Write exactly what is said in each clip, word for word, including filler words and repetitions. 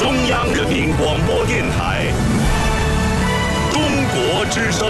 中央人民广播电台中国之声。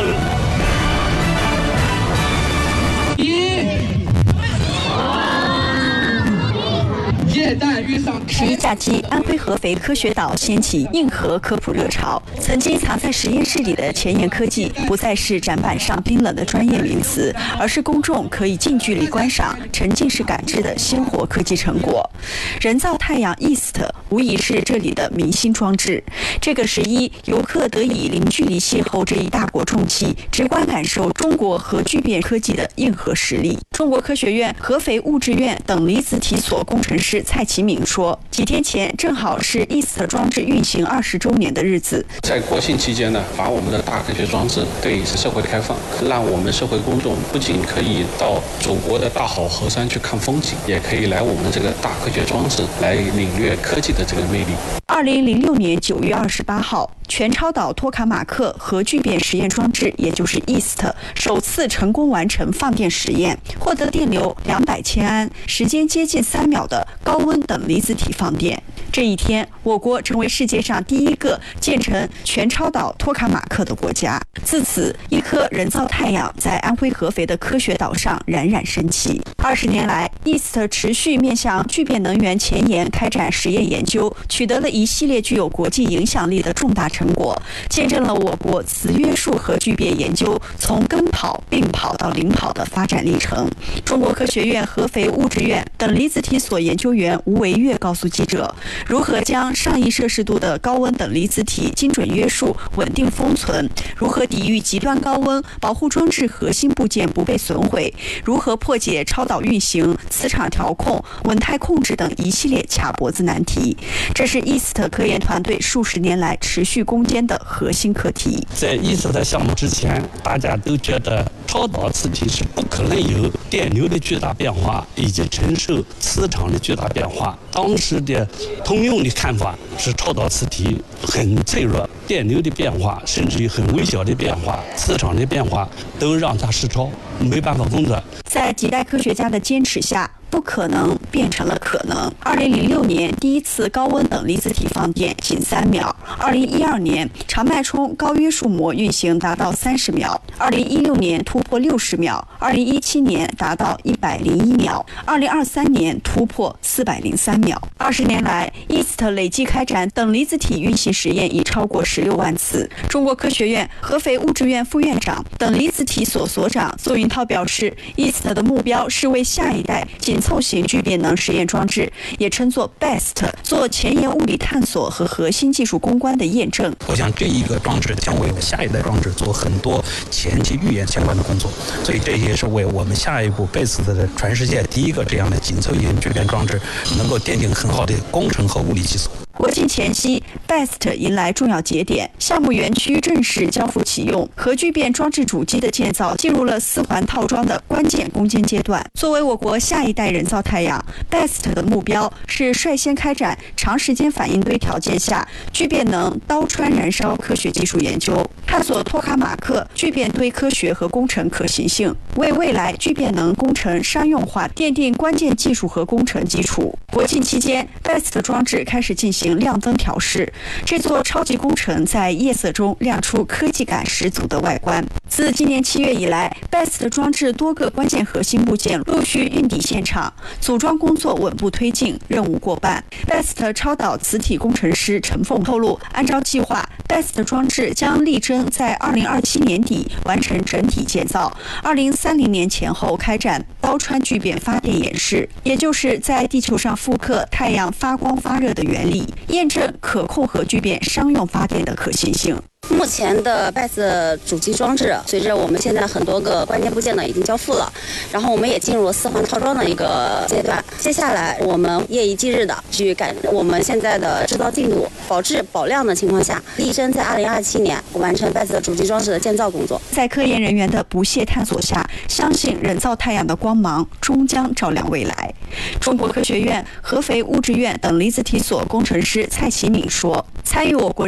十一假期，安徽合肥科学岛掀起硬核科普热潮。曾经藏在实验室里的前沿科技，不再是展板上冰冷的专业名词，而是公众可以近距离观赏、沉浸式感知的鲜活科技成果。人造太阳 E S T 无疑是这里的明星装置。这个十一，游客得以零距离邂逅这一大国重器，直观感受中国核聚变科技的硬核实力。中国科学院合肥物质院等离子体所工程师蔡其敏说，几天前正好是 E S T 装置运行二十周年的日子。 在国庆期间呢，把我们的大科学装置对社会开放，让我们社会公众不仅可以到祖国的大好河山去看风景，也可以来我们这个大科学装置来领略科技的这个魅力。 二零零六年九月二十八号，全超导托卡马克核聚变实验装置，也就是 E S T 首次成功完成放电实验，获得电流两百千安、时间接近三秒的高温等离子体放电。这一天，我国成为世界上第一个建成全超导托卡马克的国家。自此，一颗人造太阳在安徽合肥的科学岛上冉冉升起。二十年来 ，E S T 持续面向聚变能源前沿开展实验研究，取得了一系列具有国际影响力的重大成果，见证了我国磁约束核聚变研究从跟跑、并跑到领跑的发展历程。中国科学院合肥物质院等离子体所研究员吴维岳告诉记者，如何将上亿摄氏度的高温等离子体精准约束、稳定封存，如何抵御极端高温，保护装置核心部件不被损毁，如何破解超导运行、磁场调控、稳态控制等一系列卡脖子难题。这是 E S T 科研团队数十年来持续攻坚的核心课题。 在 E S T 项目之前，大家都觉得超导磁体是不可能有电流的巨大变化以及承受磁场的巨大变化。当时的通用的看法是超导磁体很脆弱，电流的变化甚至于很微小的变化，磁场的变化都让它失超，没办法工作。 在几代科学家的坚持下，不可能变成了可能。二零零六年第一次高温等离子体放电仅三秒，二零一二年长脉冲高约束膜运行达到三十秒，二零一六年突破六十秒，二零一七年达到一百零一秒，二零二三年突破四百零三秒。二十年来 ，E S T 累计开展等离子体运行实验已超过十六万次。中国科学院合肥物质院副院长、等离子体所所长邹云涛表示 ，E S T 的目标是为下一代紧凑型聚变能实验装置，也称作 B E S T， 做前沿物理探索和核心技术攻关的验证。 我想这一个装置将为下一代装置做很多前期预演相关的工作，所以这也是为我们下一步 B E S T 的全世界第一个这样的紧凑型聚变装置能够奠定很好的工程和物理基础。 国庆前夕 ，B E S T 迎来重要节点，项目园区正式交付启用，核聚变装置主机的建造进入了四环套装的关键攻坚阶段。作为我国下一代人造太阳 ，B E S T 的目标是率先开展长时间反应堆条件下聚变能刀穿燃烧科学技术研究，探索托卡马克聚变堆科学和工程可行性，为未来聚变能工程商用化奠定关键技术和工程基础。国庆期间 ，B E S T 装置开始进行亮灯调试，这座超级工程在夜色中亮出科技感十足的外观。自今年七月以来 ，B E S T 装置多个关键核心部件陆续运抵现场，组装工作稳步推进，任务过半。B E S T 超导磁体工程师陈凤透露，按照计划 ，B E S T 装置将力争在二零二七年底完成整体建造，二零三零年前后开展刀穿聚变发电演示，也就是在地球上复刻太阳发光发热的原理，验证可控核聚变商用发电的可行性。 目前的 B E S T 主机装置，随着我们现在很多个关键部件呢已经交付了，然后我们也进入了四环套装的一个阶段。接下来我们夜以继日的去赶我们现在的制造进度，保质保量的情况下，力争在二零二七年完成 B E S T 主机装置的建造工作。 在科研人员的不懈探索下，相信人造太阳的光芒终将照亮未来。中国科学院合肥物质院等离子体所工程师蔡其敏说，参与我国